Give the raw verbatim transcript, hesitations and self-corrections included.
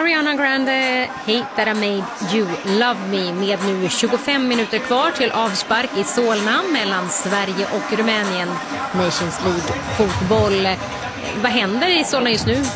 Ariana Grande, Hate That I Made You Love Me, med nu tjugofem minuter kvar till avspark i Solna mellan Sverige och Rumänien. Nations League fotboll. Vad händer i Solna just nu?